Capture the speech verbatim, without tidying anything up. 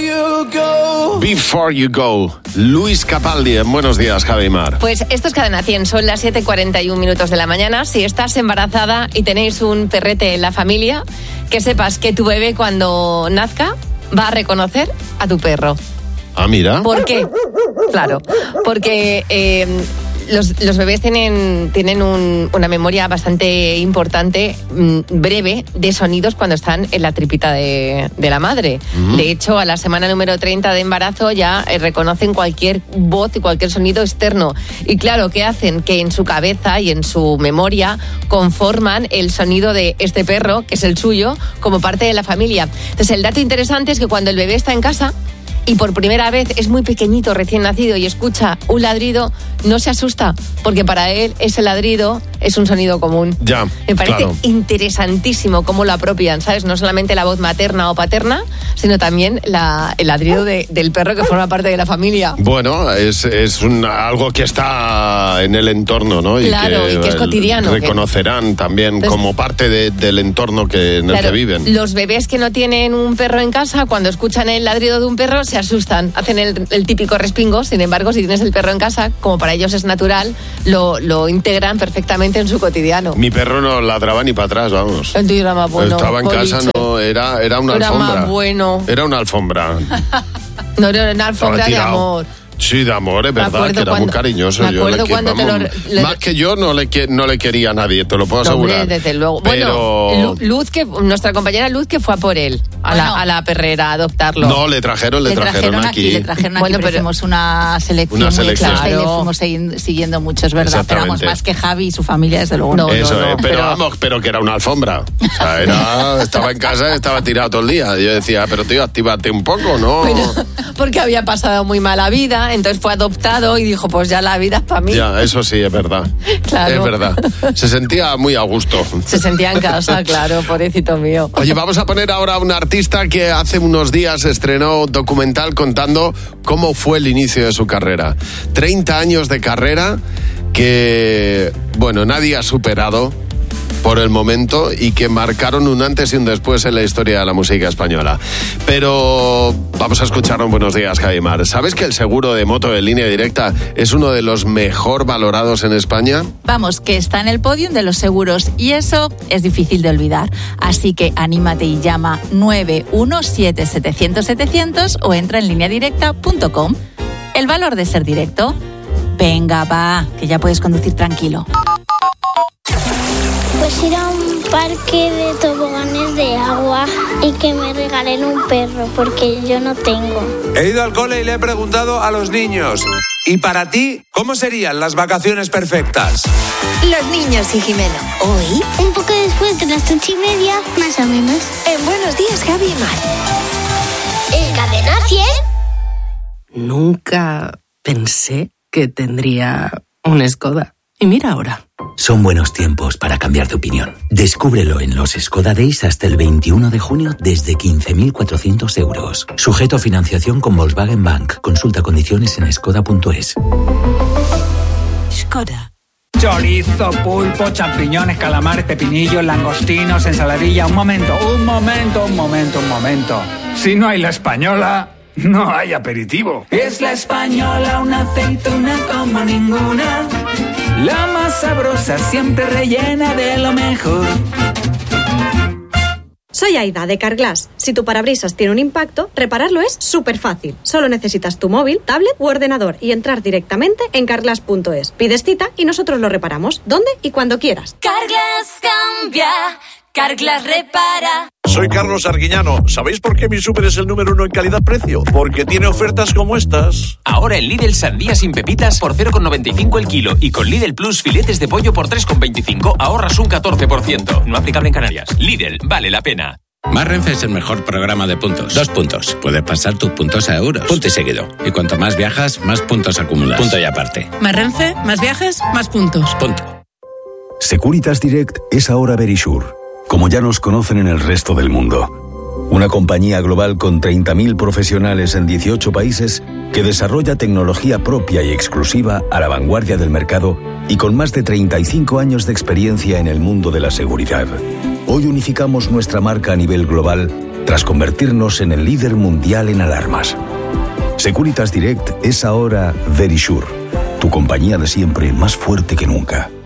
you go. Before You Go. Luis Capaldi, en Buenos Días, Javi Mar. Pues esto es Cadena cien, son las siete y cuarenta y un minutos de la mañana. Si estás embarazada y tenéis un perrete en la familia, que sepas que tu bebé cuando nazca va a reconocer a tu perro. Ah, mira. ¿Por qué? Claro, porque eh, los, los bebés tienen, tienen un, una memoria bastante importante, mmm, breve, de sonidos cuando están en la tripita de, de la madre. Mm. De hecho, a la semana número treinta de embarazo ya eh, reconocen cualquier voz y cualquier sonido externo. Y claro, ¿qué hacen? Que en su cabeza y en su memoria conforman el sonido de este perro, que es el suyo, como parte de la familia. Entonces, el dato interesante es que cuando el bebé está en casa y por primera vez es muy pequeñito, recién nacido, y escucha un ladrido, no se asusta, porque para él ese ladrido es un sonido común. Ya, Me parece claro. interesantísimo cómo lo apropian, ¿sabes? No solamente la voz materna o paterna, sino también la, el ladrido de, del perro que forma parte de la familia. Bueno, es, es un, algo que está en el entorno, ¿no? Y claro, que, y que es cotidiano. Reconocerán que... también Entonces, como parte de, del entorno que, en claro, el que viven. Los bebés que no tienen un perro en casa, cuando escuchan el ladrido de un perro, se asustan, hacen el, el típico respingo. Sin embargo, si tienes el perro en casa, como para ellos es natural, lo, lo integran perfectamente en su cotidiano. Mi perro no ladraba ni para atrás, vamos. El tuyo era más bueno. Estaba en boliche. casa, no, era, era una era alfombra. Era más bueno. Era una alfombra. No, era una alfombra de amor. Sí, de amor, es verdad, que era cuando, muy cariñoso. Me acuerdo yo le, cuando vamos, te lo... Le, más que yo no le, no le quería a nadie, te lo puedo asegurar. Hombre, desde luego. Pero... Bueno, Luz, que, nuestra compañera Luz, que fue a por él, a, bueno, la, a la perrera, a adoptarlo. No, le trajeron, le, le trajeron, trajeron aquí. Le trajeron aquí, bueno, pero hicimos una selección, una selección. Muy clara, y le fuimos siguiendo mucho, es verdad. Pero vamos, más que Javi y su familia, desde luego. No, Eso no, no, es, pero, pero vamos, pero que era una alfombra. O sea, era, estaba en casa, estaba tirado todo el día. Yo decía, pero tío, actívate un poco, ¿no? Pero, porque había pasado muy mala vida, entonces fue adoptado y dijo, pues ya la vida es para mí. Ya, eso sí, es verdad. Claro. Es verdad. Se sentía muy a gusto. Se sentía en casa, claro, pobrecito mío. Oye, vamos a poner ahora a un artista que hace unos días estrenó un documental contando cómo fue el inicio de su carrera. treinta años de carrera que, bueno, nadie ha superado por el momento y que marcaron un antes y un después en la historia de la música española. Pero vamos a escucharlo en Buenos Días, Javi Mar. ¿Sabes que el seguro de moto de Línea Directa es uno de los mejor valorados en España? Vamos, que está en el podium de los seguros y eso es difícil de olvidar. Así que anímate y llama nueve uno siete setecientos setecientos o entra en línea directa punto com. El valor de ser directo. Venga, va, que ya puedes conducir tranquilo. Pues ir a un parque de toboganes de agua y que me regalen un perro, porque yo no tengo. He ido al cole y le he preguntado a los niños, ¿y para ti cómo serían las vacaciones perfectas? Los niños y Jimeno. Hoy, un poco después de las ocho y media, más o menos. En Buenos Días, Javi y Mar. ¿En Cadena cien? Nunca pensé que tendría un Skoda. Y mira ahora. Son buenos tiempos para cambiar de opinión. Descúbrelo en los Skoda Days hasta el veintiuno de junio desde quince mil cuatrocientos euros. Sujeto a financiación con Volkswagen Bank. Consulta condiciones en skoda punto es. Skoda. Chorizo, pulpo, champiñones, calamares, pepinillos, langostinos, ensaladilla. Un momento, un momento, un momento, un momento. Si no hay la española, no hay aperitivo. Es la española, una aceituna como ninguna. La más sabrosa, siempre rellena de lo mejor. Soy Aida, de Carglass. Si tu parabrisas tiene un impacto, repararlo es súper fácil. Solo necesitas tu móvil, tablet u ordenador y entrar directamente en carglass punto es. Pides cita y nosotros lo reparamos, donde y cuando quieras. Carglass cambia, Carglass repara. Soy Carlos Arguiñano. ¿Sabéis por qué mi súper es el número uno en calidad-precio? Porque tiene ofertas como estas. Ahora en Lidl sandía sin pepitas por cero coma noventa y cinco el kilo y con Lidl Plus filetes de pollo por tres coma veinticinco ahorras un catorce por ciento. No aplicable en Canarias. Lidl, vale la pena. Más Renfe es el mejor programa de puntos. Dos puntos. Puedes pasar tus puntos a euros. Punto y seguido. Y cuanto más viajas, más puntos acumulas. Punto y aparte. Más Renfe, más viajes, más puntos. Punto. Securitas Direct es ahora Verisure, como ya nos conocen en el resto del mundo. Una compañía global con treinta mil profesionales en dieciocho países que desarrolla tecnología propia y exclusiva a la vanguardia del mercado y con más de treinta y cinco años de experiencia en el mundo de la seguridad. Hoy unificamos nuestra marca a nivel global tras convertirnos en el líder mundial en alarmas. Securitas Direct es ahora Verisure, tu compañía de siempre más fuerte que nunca.